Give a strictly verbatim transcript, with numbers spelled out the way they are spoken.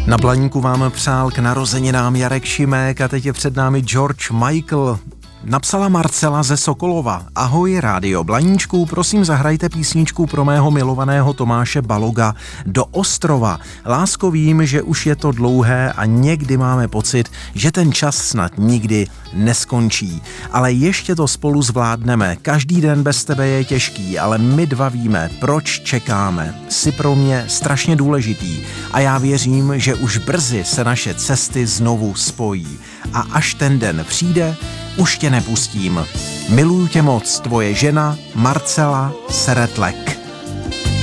Na Blaníku vám přál k narozeninám Jarek Šimek a teď je před námi George Michael. Napsala Marcela ze Sokolova. Ahoj, rádio Blaníčku, prosím zahrajte písničku pro mého milovaného Tomáše Baloga Do ostrova. Lásko, vím, že už je to dlouhé a někdy máme pocit, že ten čas snad nikdy neskončí. Ale ještě to spolu zvládneme. Každý den bez tebe je těžký, ale my dva víme, proč čekáme. Jsi pro mě strašně důležitý a já věřím, že už brzy se naše cesty znovu spojí. A až ten den přijde, už tě nepustím. Miluju tě moc, tvoje žena Marcela Seretlek.